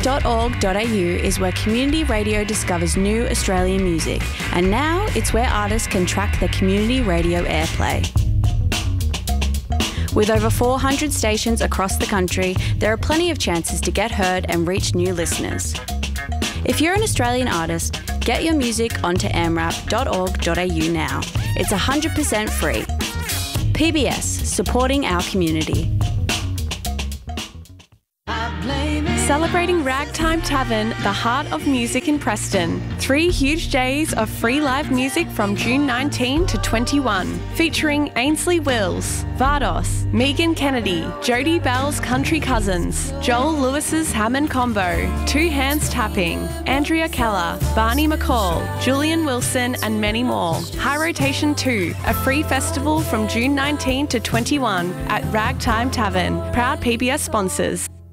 amrap.org.au is where community radio discovers new Australian music, and now it's where artists can track their community radio airplay. With over 400 stations across the country, there are plenty of chances to get heard and reach new listeners. If you're an Australian artist, get your music onto amrap.org.au now. It's 100% free. PBS, supporting our community. Celebrating Ragtime Tavern, the heart of music in Preston. 3 huge days of free live music from June 19 to 21, featuring Ainsley Wills, Vardos, Megan Kennedy, Jodie Bell's Country Cousins, Joel Lewis's Hammond Combo, Two Hands Tapping, Andrea Keller, Barney McCall, Julian Wilson, and many more. High Rotation 2, a free festival from June 19 to 21 at Ragtime Tavern. Proud PBS sponsors.